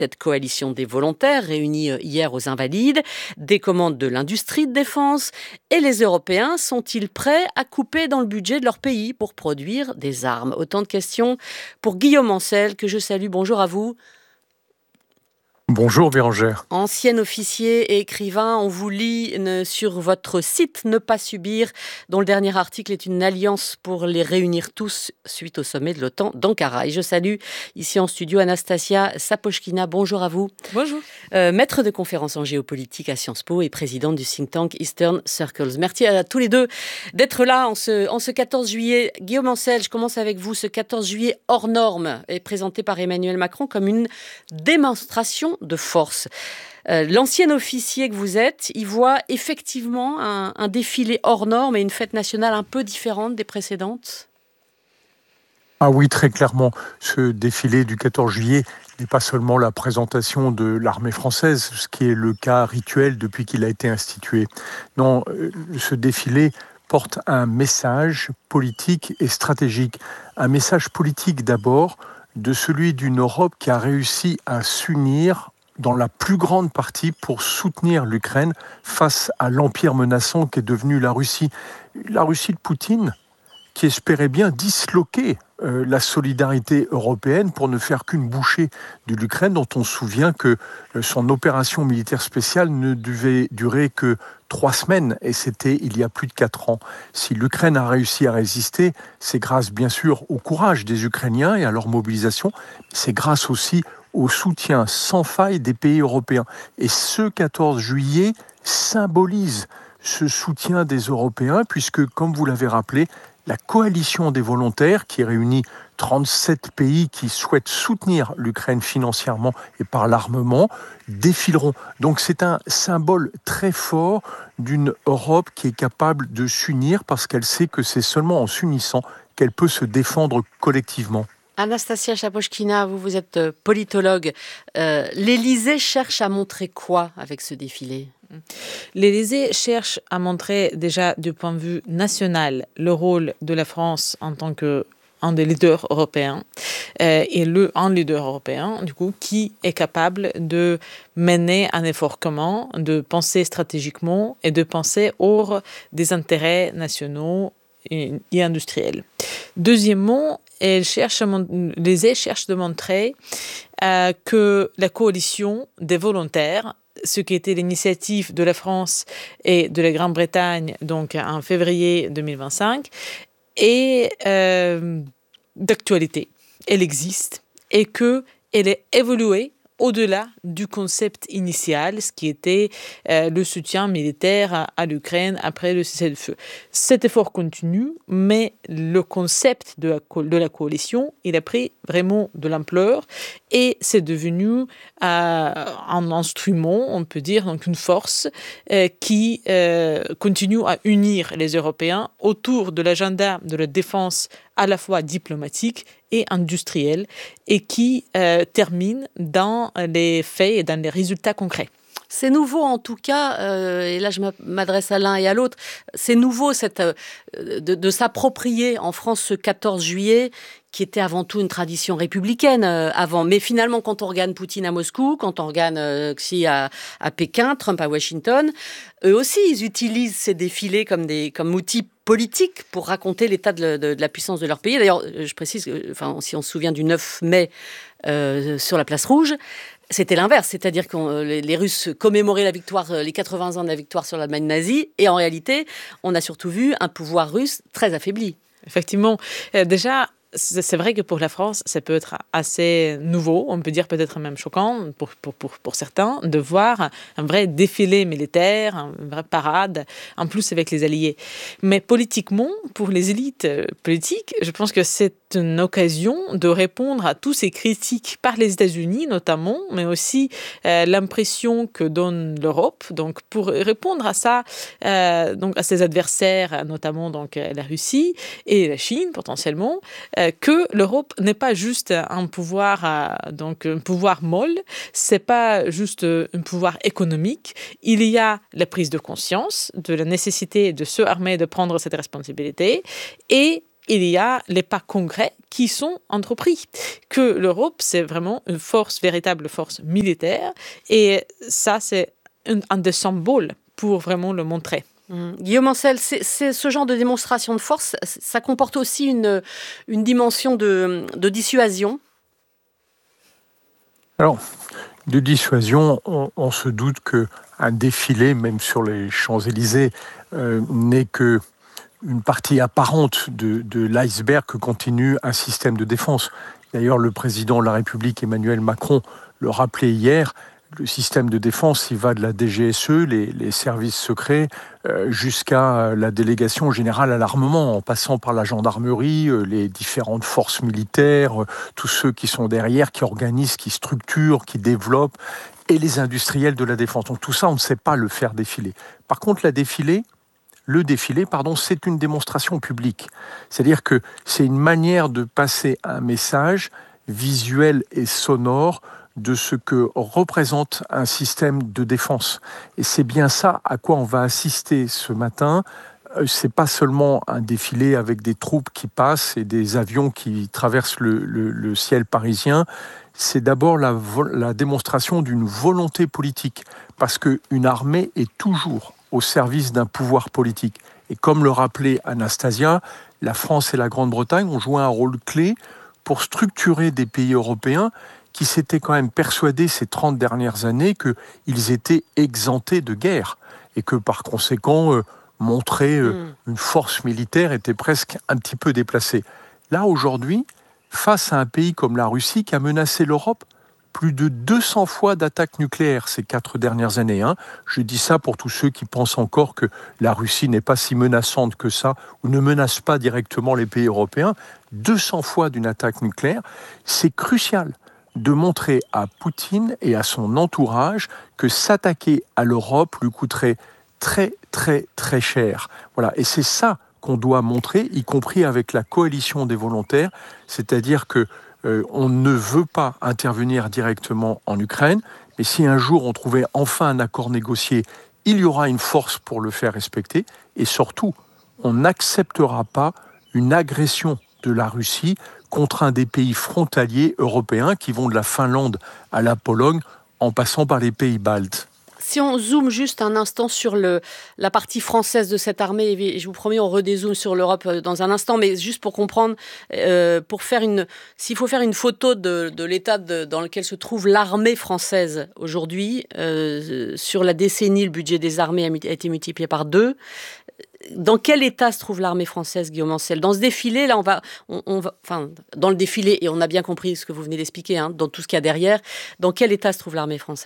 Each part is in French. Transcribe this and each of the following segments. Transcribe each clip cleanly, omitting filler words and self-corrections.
Cette coalition des volontaires réunie hier aux Invalides, des commandes de l'industrie de défense, et les Européens sont-ils prêts à couper dans le budget de leur pays pour produire des armes? Autant de questions pour Guillaume Ancel, que je salue. Bonjour à vous. Bonjour Bérangère. Ancien officier et écrivain, on vous lit sur votre site Ne pas subir, dont le dernier article est une alliance pour les réunir tous suite au sommet de l'OTAN d'Ankara. Et je salue ici en studio Anastasia Sapochkina. Bonjour à vous. Bonjour. Maître de conférences en géopolitique à Sciences Po et présidente du think tank Eastern Circles. Merci à tous les deux d'être là en ce 14 juillet. Guillaume Ancel, je commence avec vous. Ce 14 juillet hors norme est présenté par Emmanuel Macron comme une démonstration de force. L'ancien officier que vous êtes, il voit effectivement un défilé hors norme et une fête nationale un peu différente des précédentes? Ah oui, très clairement, ce défilé du 14 juillet n'est pas seulement la présentation de l'armée française, ce qui est le cas rituel depuis qu'il a été institué. Non, ce défilé porte un message politique et stratégique. Un message politique d'abord, de celui d'une Europe qui a réussi à s'unir dans la plus grande partie pour soutenir l'Ukraine face à l'empire menaçant qu'est devenu la Russie. La Russie de Poutine, qui espérait bien disloquer la solidarité européenne pour ne faire qu'une bouchée de l'Ukraine, dont on se souvient que son opération militaire spéciale ne devait durer que 3 semaines, et c'était il y a plus de 4 ans. Si l'Ukraine a réussi à résister, c'est grâce bien sûr au courage des Ukrainiens et à leur mobilisation, c'est grâce aussi au soutien sans faille des pays européens. Et ce 14 juillet symbolise ce soutien des Européens, puisque, comme vous l'avez rappelé, la coalition des volontaires, qui réunit 37 pays qui souhaitent soutenir l'Ukraine financièrement et par l'armement, défileront. Donc c'est un symbole très fort d'une Europe qui est capable de s'unir parce qu'elle sait que c'est seulement en s'unissant qu'elle peut se défendre collectivement. Anastasia Sapochkina, vous êtes politologue. L'Élysée cherche à montrer quoi avec ce défilé? L'Élysée cherche à montrer déjà du point de vue national le rôle de la France en tant qu'un des leaders européens et un leader européen du coup qui est capable de mener un effort commun, de penser stratégiquement et de penser hors des intérêts nationaux et industriels. Deuxièmement, l'Élysée cherche de montrer que la coalition des volontaires, ce qui était l'initiative de la France et de la Grande-Bretagne donc en février 2025, est d'actualité. Elle existe et qu'elle est évoluée au-delà du concept initial, ce qui était le soutien militaire à l'Ukraine après le cessez-le-feu. Cet effort continue, mais le concept de la coalition, il a pris vraiment de l'ampleur et c'est devenu un instrument, on peut dire, donc une force qui continue à unir les Européens autour de l'agenda de la défense à la fois diplomatique et industrielle et qui termine dans les faits et dans les résultats concrets. C'est nouveau en tout cas, et là je m'adresse à l'un et à l'autre, c'est nouveau de s'approprier en France ce 14 juillet qui était avant tout une tradition républicaine avant. Mais finalement, quand on regarde Poutine à Moscou, quand on regarde Xi à Pékin, Trump à Washington, eux aussi, ils utilisent ces défilés comme outil politique pour raconter l'état de la puissance de leur pays. D'ailleurs, je précise, si on se souvient du 9 mai sur la place Rouge, c'était l'inverse, c'est-à-dire que les Russes commémoraient la victoire, les 80 ans de la victoire sur l'Allemagne nazie, et en réalité, on a surtout vu un pouvoir russe très affaibli. Effectivement, déjà, c'est vrai que pour la France, ça peut être assez nouveau, on peut dire peut-être même choquant pour certains, de voir un vrai défilé militaire, une vraie parade, en plus avec les alliés. Mais politiquement, pour les élites politiques, je pense que c'est une occasion de répondre à tous ces critiques par les États-Unis notamment, mais aussi l'impression que donne l'Europe. Donc pour répondre à ça, donc à ses adversaires, notamment donc la Russie et la Chine potentiellement, que l'Europe n'est pas juste un pouvoir, donc un pouvoir molle, c'est pas juste un pouvoir économique. Il y a la prise de conscience de la nécessité de se armer, de prendre cette responsabilité, et il y a les pas concrets qui sont entrepris. Que l'Europe, c'est vraiment une véritable force militaire. Et ça, c'est un des symboles pour vraiment le montrer. Guillaume Ancel, c'est ce genre de démonstration de force, ça comporte aussi une dimension de dissuasion. Alors, de dissuasion, on se doute qu'un défilé, même sur les Champs-Élysées, n'est que une partie apparente de l'iceberg que continue un système de défense. D'ailleurs, le président de la République, Emmanuel Macron, le rappelait hier, le système de défense, il va de la DGSE, les services secrets, jusqu'à la délégation générale à l'armement, en passant par la gendarmerie, les différentes forces militaires, tous ceux qui sont derrière, qui organisent, qui structurent, qui développent, et les industriels de la défense. Donc tout ça, on ne sait pas le faire défiler. Par contre, le défilé, c'est une démonstration publique. C'est-à-dire que c'est une manière de passer un message visuel et sonore de ce que représente un système de défense. Et c'est bien ça à quoi on va assister ce matin. C'est pas seulement un défilé avec des troupes qui passent et des avions qui traversent le ciel parisien. C'est d'abord la démonstration d'une volonté politique, parce qu'une armée est toujours au service d'un pouvoir politique. Et comme le rappelait Anastasia, la France et la Grande-Bretagne ont joué un rôle clé pour structurer des pays européens qui s'étaient quand même persuadés ces 30 dernières années qu'ils étaient exemptés de guerre et que par conséquent, montrer une force militaire était presque un petit peu déplacé. Là, aujourd'hui, face à un pays comme la Russie qui a menacé l'Europe plus de 200 fois d'attaques nucléaires ces 4 dernières années. Je dis ça pour tous ceux qui pensent encore que la Russie n'est pas si menaçante que ça ou ne menace pas directement les pays européens. 200 fois d'une attaque nucléaire, c'est crucial de montrer à Poutine et à son entourage que s'attaquer à l'Europe lui coûterait très, très, très cher. Voilà. Et c'est ça qu'on doit montrer, y compris avec la coalition des volontaires, c'est-à-dire que on ne veut pas intervenir directement en Ukraine, mais si un jour on trouvait enfin un accord négocié, il y aura une force pour le faire respecter, et surtout, on n'acceptera pas une agression de la Russie contre un des pays frontaliers européens qui vont de la Finlande à la Pologne, en passant par les pays baltes. Si on zoome juste un instant sur la partie française de cette armée, et je vous promets, on redézoome sur l'Europe dans un instant, mais juste pour comprendre, s'il faut faire une photo de l'état dans lequel se trouve l'armée française aujourd'hui, sur la décennie, le budget des armées a été multiplié par 2. Dans quel état se trouve l'armée française, Guillaume Ancel ? Dans ce défilé, là, dans le défilé, et on a bien compris ce que vous venez d'expliquer, dans tout ce qu'il y a derrière, dans quel état se trouve l'armée française ?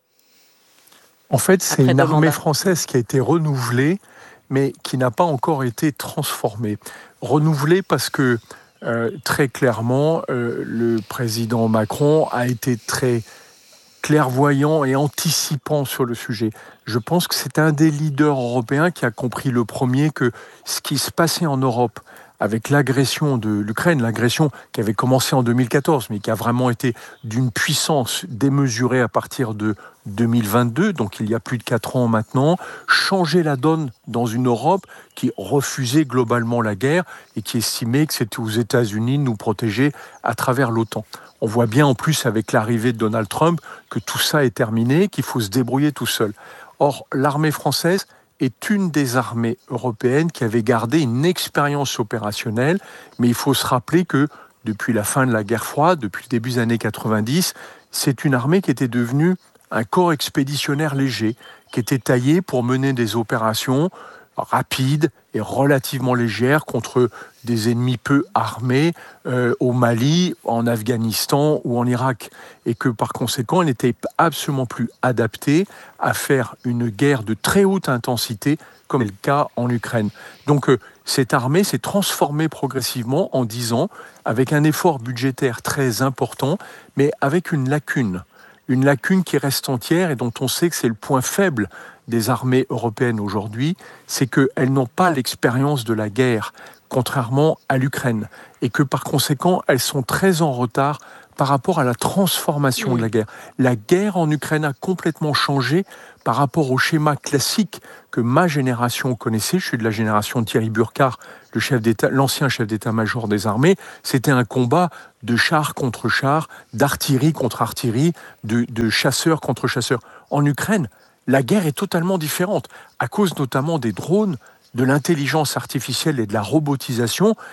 En fait, c'est une armée française qui a été renouvelée, mais qui n'a pas encore été transformée. Renouvelée parce que, très clairement, le président Macron a été très clairvoyant et anticipant sur le sujet. Je pense que c'est un des leaders européens qui a compris le premier que ce qui se passait en Europe avec l'agression de l'Ukraine, l'agression qui avait commencé en 2014, mais qui a vraiment été d'une puissance démesurée à partir de 2022, donc il y a plus de 4 ans maintenant, changer la donne dans une Europe qui refusait globalement la guerre et qui estimait que c'était aux États-Unis de nous protéger à travers l'OTAN. On voit bien en plus avec l'arrivée de Donald Trump que tout ça est terminé, qu'il faut se débrouiller tout seul. Or, l'armée française est une des armées européennes qui avait gardé une expérience opérationnelle, mais il faut se rappeler que depuis la fin de la guerre froide, depuis le début des années 90, c'est une armée qui était devenue un corps expéditionnaire léger, qui était taillé pour mener des opérations rapides et relativement légères contre des ennemis peu armés au Mali, en Afghanistan ou en Irak. Et que par conséquent, elle n'était absolument plus adaptée à faire une guerre de très haute intensité, comme c'est le cas en Ukraine. Donc cette armée s'est transformée progressivement en 10 ans, avec un effort budgétaire très important, mais avec une lacune qui reste entière et dont on sait que c'est le point faible des armées européennes aujourd'hui, c'est qu'elles n'ont pas l'expérience de la guerre, contrairement à l'Ukraine, et que par conséquent, elles sont très en retard par rapport à la transformation de la guerre. La guerre en Ukraine a complètement changé par rapport au schéma classique que ma génération connaissait. Je suis de la génération de Thierry Burkhardt, l'ancien chef d'état-major des armées. C'était un combat de char contre char, d'artillerie contre artillerie, de chasseurs contre chasseurs. En Ukraine, la guerre est totalement différente, à cause notamment des drones, de l'intelligence artificielle et de la robotisation.